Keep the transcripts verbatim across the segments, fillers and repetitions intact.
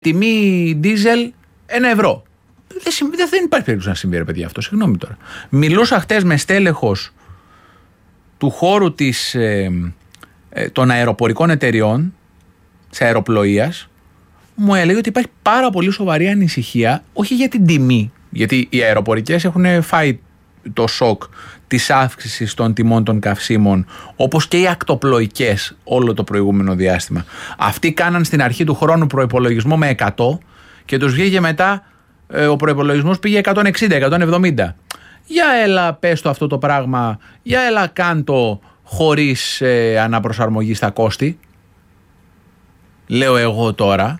τιμή ντίζελ ένα ευρώ. Δεν, δεν υπάρχει περίπτωση να συμβεί, ρε παιδιά, αυτό. Συγγνώμη τώρα. Μιλούσα χτες με στέλεχος του χώρου της, ε, ε, των αεροπορικών εταιριών, της αεροπλοείας, μου έλεγε ότι υπάρχει πάρα πολύ σοβαρή ανησυχία, όχι για την τιμή, γιατί οι αεροπορικές έχουν φάει το σοκ της αύξησης των τιμών των καυσίμων, όπως και οι ακτοπλοϊκές όλο το προηγούμενο διάστημα. Αυτοί κάναν στην αρχή του χρόνου προϋπολογισμό με εκατό και τους βγήκε μετά ε, ο προϋπολογισμός πήγε εκατόν εξήντα εκατόν εβδομήντα. Για έλα πες το αυτό το πράγμα, για έλα κάντο χωρίς ε, αναπροσαρμογή στα κόστη. Λέω εγώ τώρα.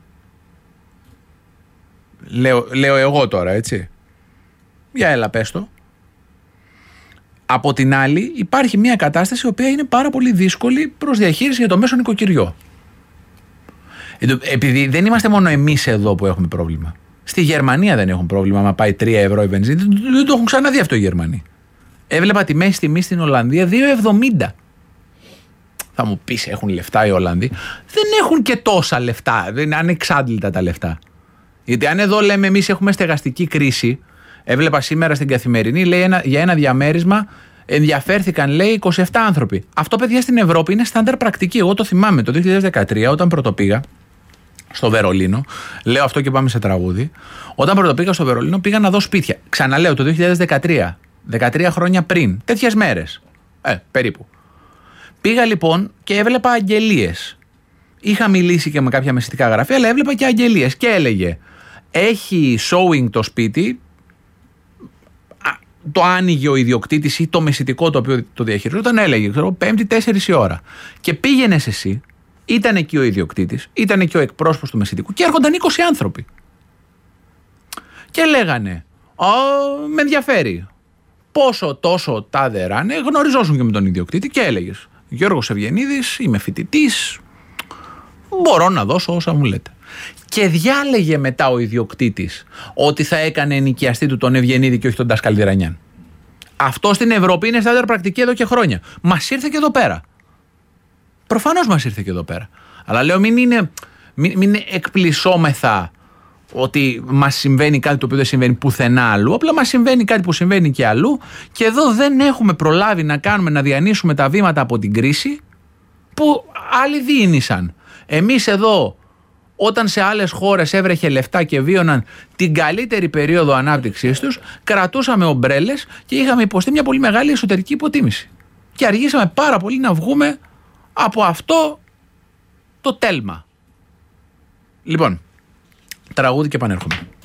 Λέω, λέω εγώ τώρα, έτσι. Για έλα πες το. Από την άλλη υπάρχει μια κατάσταση η οποία είναι πάρα πολύ δύσκολη προς διαχείριση για το μέσο νοικοκυριό. Επειδή δεν είμαστε μόνο εμείς εδώ που έχουμε πρόβλημα. Στη Γερμανία δεν έχουν πρόβλημα. Άμα πάει τρία ευρώ η βενζίνη, δεν το έχουν ξαναδεί αυτό οι Γερμανοί. Έβλεπα τη μέση τιμή στην Ολλανδία δύο εβδομήντα. Θα μου πεις, έχουν λεφτά οι Ολλανδοί? Δεν έχουν και τόσα λεφτά. Δεν είναι ανεξάντλητα τα λεφτά. Γιατί αν εδώ λέμε εμείς έχουμε στεγαστική κρίση, έβλεπα σήμερα στην Καθημερινή, λέει ένα, για ένα διαμέρισμα ενδιαφέρθηκαν, λέει, είκοσι επτά άνθρωποι. Αυτό, παιδιά, στην Ευρώπη είναι στάνταρ πρακτική. Εγώ το θυμάμαι το δύο χιλιάδες δεκατρία, όταν πρωτοπήγα στο Βερολίνο. Λέω αυτό και πάμε σε τραγούδι. Όταν πρωτοπήγα στο Βερολίνο, πήγα να δω σπίτια. Ξαναλέω, το δύο χιλιάδες δεκατρία. δεκατρία χρόνια πριν. Τέτοιες μέρες. Ε, περίπου. Πήγα λοιπόν και έβλεπα αγγελίες. Είχα μιλήσει και με κάποια μεσητικά γραφεία, αλλά έβλεπα και αγγελίες. Και έλεγε, έχει showing το σπίτι. Το άνοιγε ο ιδιοκτήτης ή το μεσητικό το οποίο το διαχειριζόταν, έλεγε, ξέρω, Πέμπτη τέσσερις η ώρα. Και πήγαινες εσύ, ήταν εκεί ο ιδιοκτήτης, ήταν εκεί ο εκπρόσωπος του μεσητικού και έρχονταν είκοσι άνθρωποι. Και λέγανε, «Α, με ενδιαφέρει. Πόσο τόσο τάδε ράνε», γνωριζόσουν και με τον ιδιοκτήτη και έλεγες, «Γιώργος Ευγενίδης, είμαι φοιτητής, μπορώ να δώσω όσα μου λέτε». Και διάλεγε μετά ο ιδιοκτήτης ότι θα έκανε ενοικιαστή του τον Ευγενίδη και όχι τον Ντασκαλδηρανιάν. Αυτό στην Ευρώπη είναι στάνταρ πρακτική εδώ και χρόνια. Μας ήρθε και εδώ πέρα. Προφανώς μας ήρθε και εδώ πέρα. Αλλά λέω, μην, είναι, μην, μην εκπλησόμεθα ότι μας συμβαίνει κάτι το οποίο δεν συμβαίνει πουθενά αλλού. Απλά μας συμβαίνει κάτι που συμβαίνει και αλλού. Και εδώ δεν έχουμε προλάβει να κάνουμε, να διανύσουμε τα βήματα από την κρίση που άλλοι διήνυσαν. Εμείς εδώ, όταν σε άλλες χώρες έβρεχε λεφτά και βίωναν την καλύτερη περίοδο ανάπτυξής τους, κρατούσαμε ομπρέλες και είχαμε υποστεί μια πολύ μεγάλη εσωτερική υποτίμηση. Και αργήσαμε πάρα πολύ να βγούμε από αυτό το τέλμα. Λοιπόν, τραγούδι και επανέρχομαι.